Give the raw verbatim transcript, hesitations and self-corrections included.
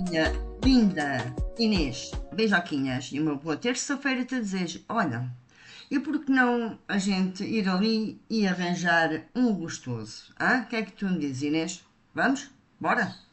minha linda Inês, beijoquinhas e uma boa terça-feira te desejo. Olha, e por que não a gente ir ali e arranjar um gostoso? Ah, o que é que tu me dizes, Inês? Vamos? Bora?